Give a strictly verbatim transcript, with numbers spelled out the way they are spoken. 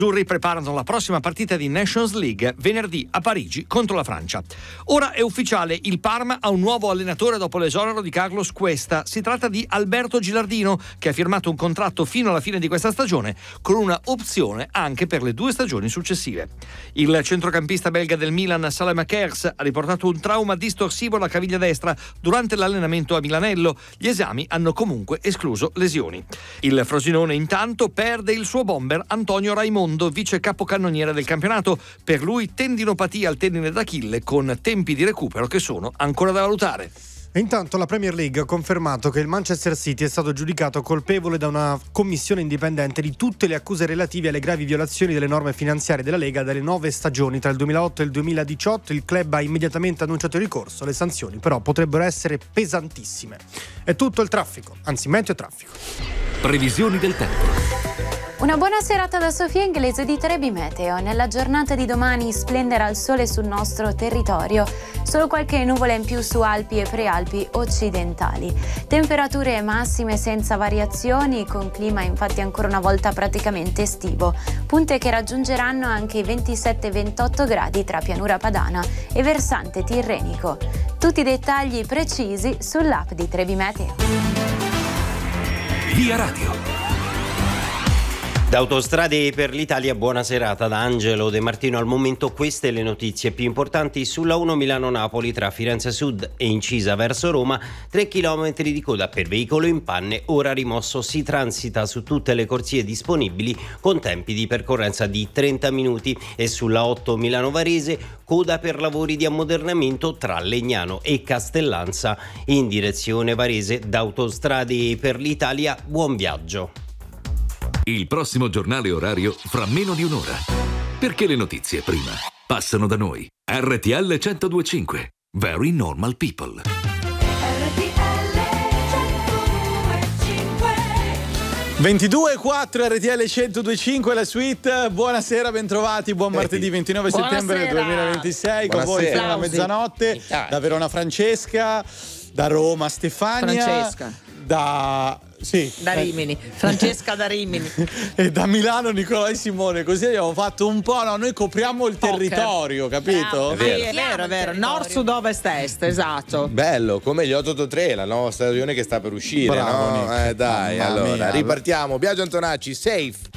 Azzurri preparano la prossima partita di Nations League venerdì a Parigi contro la Francia. Ora è ufficiale, il Parma ha un nuovo allenatore dopo l'esonero di Carlos Cuesta. Si tratta di Alberto Gilardino, che ha firmato un contratto fino alla fine di questa stagione con una opzione anche per le due stagioni successive. Il centrocampista belga del Milan, Saelemaekers, ha riportato un trauma distorsivo alla caviglia destra durante l'allenamento a Milanello. Gli esami hanno comunque escluso lesioni. Il Frosinone intanto perde il suo bomber Antonio Raimondo, vice capocannoniere del campionato. Per lui tendinopatia al tendine d'Achille con tempi di recupero che sono ancora da valutare. E intanto la Premier League ha confermato che il Manchester City è stato giudicato colpevole da una commissione indipendente di tutte le accuse relative alle gravi violazioni delle norme finanziarie della Lega dalle nove stagioni tra il duemilaotto e il duemiladiciotto. Il club ha immediatamente annunciato il ricorso. Le sanzioni però potrebbero essere pesantissime. È tutto il traffico, anzi meteo traffico. Previsioni del tempo. Una buona serata da Sofia Inglese di Trebi Meteo. Nella giornata di domani splenderà il sole sul nostro territorio, solo qualche nuvola in più su Alpi e Prealpi occidentali. Temperature massime senza variazioni, con clima infatti ancora una volta praticamente estivo. Punte che raggiungeranno anche i ventisette ventotto gradi tra pianura padana e versante tirrenico. Tutti i dettagli precisi sull'app di Trebi Meteo. Via Radio. Da Autostrade per l'Italia, buona serata da Angelo De Martino. Al momento queste le notizie più importanti. Sulla uno Milano-Napoli tra Firenze Sud e Incisa verso Roma, tre chilometri di coda per veicolo in panne, ora rimosso. Si transita su tutte le corsie disponibili con tempi di percorrenza di trenta minuti. E sulla otto Milano-Varese, coda per lavori di ammodernamento tra Legnano e Castellanza in direzione Varese. Da Autostrade per l'Italia, buon viaggio. Il prossimo giornale orario fra meno di un'ora. Perché le notizie prima passano da noi. R T L centodue e cinque. Very Normal People. ventidue e quattro R T L centodue e cinque, la suite. Buonasera, bentrovati, buon martedì ventinove settembre duemilaventisei. Con voi fino alla mezzanotte. Da Verona Francesca, da Roma Stefania. Francesca. Da... Sì. Da Rimini, Francesca da Rimini. E da Milano Nicola e Simone, così abbiamo fatto un po', no, noi copriamo il territorio, okay. Capito? È vero, è vero, è vero. Nord, sud, ovest, est, esatto. Bello, come gli otto otto tre, la nuova stagione che sta per uscire. Bravo, no? Eh, dai, Mamma allora mia. ripartiamo. Biagio Antonacci, Safe.